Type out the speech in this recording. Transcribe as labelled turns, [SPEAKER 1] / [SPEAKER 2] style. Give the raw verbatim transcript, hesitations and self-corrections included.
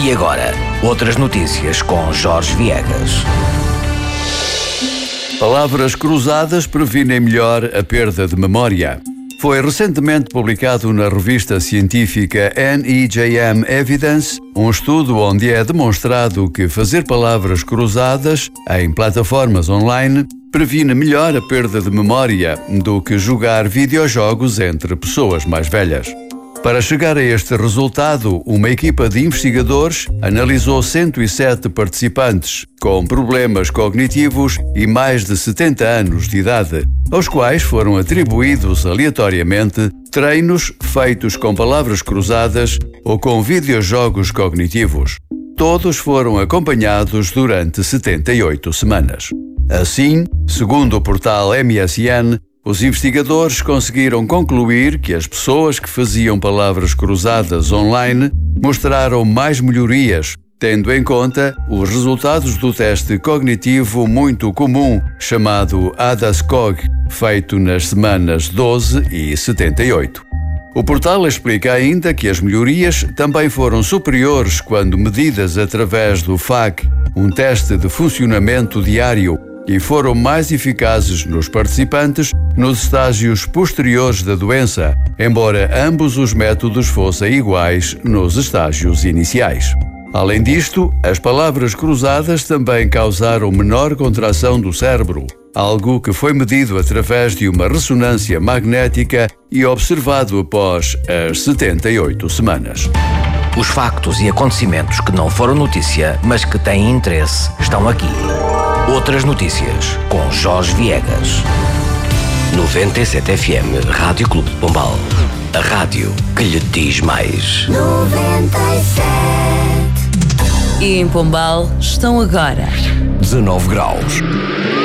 [SPEAKER 1] E agora, outras notícias com Jorge Viegas.
[SPEAKER 2] Palavras cruzadas previnem melhor a perda de memória. Foi recentemente publicado na revista científica N E J M Evidence um estudo onde é demonstrado que fazer palavras cruzadas em plataformas online previne melhor a perda de memória do que jogar videojogos entre pessoas mais velhas. Para chegar a este resultado, uma equipa de investigadores analisou cento e sete participantes com problemas cognitivos e mais de setenta anos de idade, aos quais foram atribuídos aleatoriamente treinos feitos com palavras cruzadas ou com videojogos cognitivos. Todos foram acompanhados durante setenta e oito semanas. Assim, segundo o portal M S N, os investigadores conseguiram concluir que as pessoas que faziam palavras cruzadas online mostraram mais melhorias, tendo em conta os resultados do teste cognitivo muito comum, chamado ADAS-Cog, feito nas semanas doze e setenta e oito. O portal explica ainda que as melhorias também foram superiores quando medidas através do F A Q, um teste de funcionamento diário, e foram mais eficazes nos participantes nos estágios posteriores da doença, embora ambos os métodos fossem iguais nos estágios iniciais. Além disto, as palavras cruzadas também causaram menor contração do cérebro, algo que foi medido através de uma ressonância magnética e observado após as setenta e oito semanas.
[SPEAKER 1] Os factos e acontecimentos que não foram notícia, mas que têm interesse, estão aqui. Outras notícias com Jorge Viegas. noventa e sete F M, Rádio Clube de Pombal. A rádio que lhe diz mais.
[SPEAKER 3] noventa e sete.
[SPEAKER 4] E em Pombal estão agora
[SPEAKER 1] dezanove graus.